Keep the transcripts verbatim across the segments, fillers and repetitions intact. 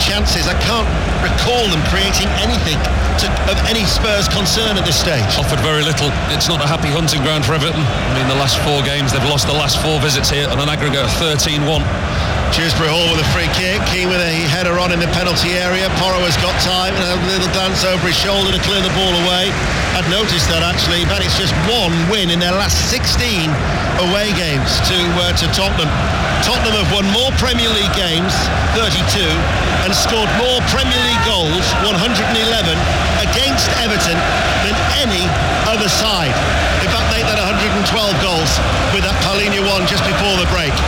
chances. I can't recall them creating anything to, of any Spurs concern at this stage. Offered very little. It's not a happy hunting ground for Everton. I mean, the last four games, they've lost the last four visits here on an aggregate of thirteen one. Dewsbury Hall with a free kick. Keane with a header on in the penalty area. Porro has got time and a little glance over his shoulder to clear the ball away. I'd noticed that actually, but it's just one win in their last sixteen away games to uh, to Tottenham. Tottenham have won more Premier League games, thirty-two, and scored more Premier League goals, one hundred eleven, against Everton than any other side. In fact, they had one hundred twelve goals with that Palhinha one just before the break.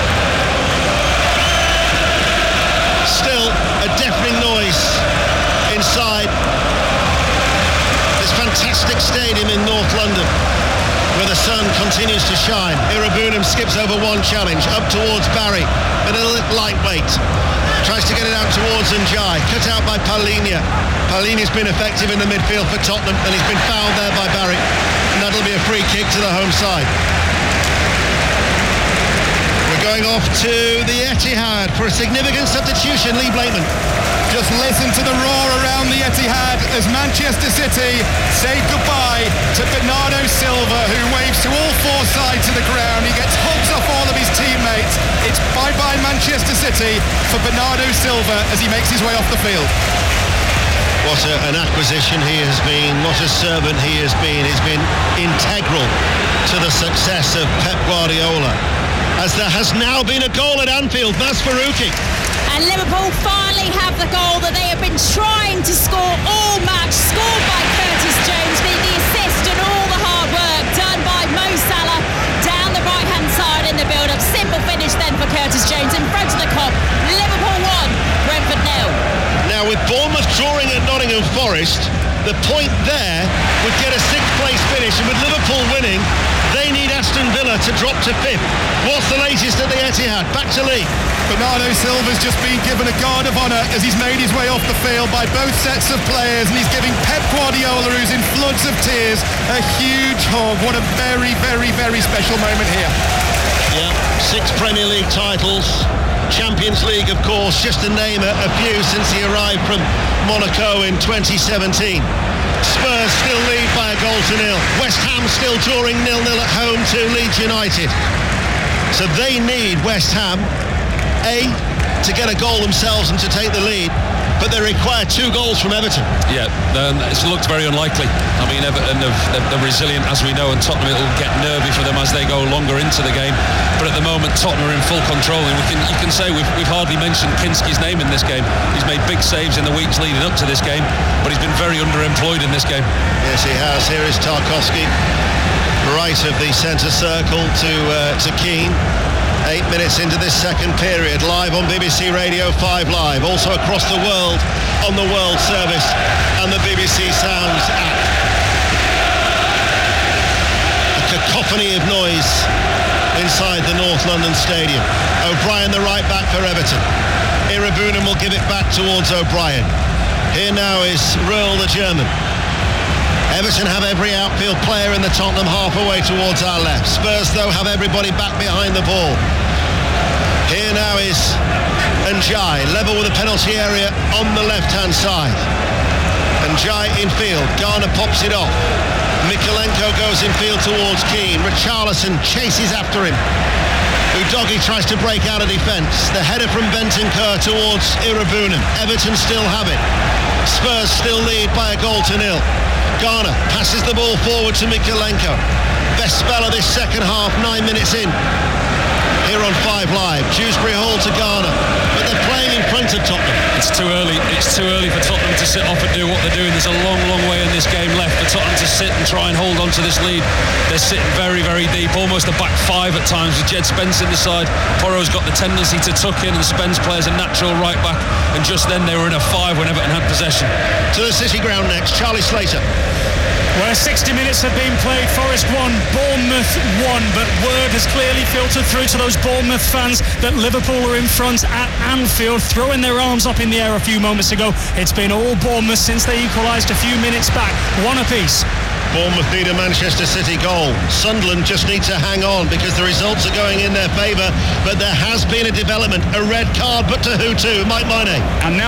Still a deafening noise inside this fantastic stadium in North London, where the sun continues to shine. Irabunum skips over one challenge up towards Barry, but a little lightweight. Tries to get it out towards Njai, cut out by Palhinha. Palhinha's been effective in the midfield for Tottenham, and he's been fouled there by Barry, and that'll be a free kick to the home side. Going off to the Etihad for a significant substitution, Lee Blakeman. Just listen to the roar around the Etihad as Manchester City say goodbye to Bernardo Silva, who waves to all four sides of the ground. He gets hugs off all of his teammates. It's bye-bye Manchester City for Bernardo Silva as he makes his way off the field. What a, an acquisition he has been, what a servant he has been. He's been integral to the success of Pep Guardiola, as there has now been a goal at Anfield. Mas Faruqi. And Liverpool finally have the goal that they have been trying to score all match, scored by Curtis Jones, with the assist and all the hard work done by Mo Salah down the right-hand side in the build-up. Simple finish then for Curtis Jones in front of the Kop. Liverpool one, Brentford nil. Now with Bournemouth drawing at Nottingham Forest, the point there would get a sixth-place finish, and with Liverpool winning, they need Aston Villa to drop to fifth. What's the latest at the Etihad? Back to Lee. Bernardo Silva's just been given a guard of honour as he's made his way off the field by both sets of players, and he's giving Pep Guardiola, who's in floods of tears, a huge hug. What a very, very, very special moment here. Yeah, six Premier League titles, Champions League, of course, just to name a, a few since he arrived from Monaco in twenty seventeen. Spurs still lead by a goal to nil. West Ham still drawing nil nil at home to Leeds United. So they need West Ham, A, to get a goal themselves and to take the lead, but they require two goals from Everton. Yeah, um, it's looked very unlikely. I mean, Everton have, they're resilient, as we know, and Tottenham, it'll get nervy for them as they go longer into the game. But at the moment, Tottenham are in full control, and we can, you can say we've, we've hardly mentioned Kinski's name in this game. He's made big saves in the weeks leading up to this game, but he's been very underemployed in this game. Yes, he has. Here is Tarkowski, right of the centre circle to uh, to Keane. Eight minutes into this second period, live on B B C Radio five Live, also across the world on the World Service and the B B C Sounds app. A cacophony of noise inside the North London Stadium. O'Brien, the right back for Everton. Irabunum will give it back towards O'Brien. Here now is Röhl, the German. Everton have every outfield player in the Tottenham half away towards our left. Spurs, though, have everybody back behind the ball. Here now is Njai, level with the penalty area on the left-hand side. Njai in field. Garner pops it off. Mykolenko goes in field towards Keane. Richarlison chases after him. Udogie tries to break out of defence. The header from Bentancur towards Irabunum. Everton still have it. Spurs still lead by a goal to nil. Garner passes the ball forward to Mykolenko. Best spell of this second half, nine minutes in. Here on five Live, Dewsbury Hall to Garner, but they're playing in front of Tottenham. It's too early. It's too early for Tottenham to sit off and do what they're doing. There's a long, long way in this game left for Tottenham to sit and try and hold on to this lead. They're sitting very, very deep, almost a back five at times with Jed Spence in the side. Porro's got the tendency to tuck in, and Spence plays a natural right back, and just then they were in a five when Everton had possession. To the City ground next, Charlie Slater. Where sixty minutes have been played, Forest won, Bournemouth won, but word has clearly filtered through to those Bournemouth fans that Liverpool are in front at Anfield, throwing their arms up in the air a few moments ago. It's been all Bournemouth since they equalised a few minutes back, one apiece. Bournemouth need a Manchester City goal. Sunderland just need to hang on because the results are going in their favour, but there has been a development, a red card, but to who to? Mike Minay. And now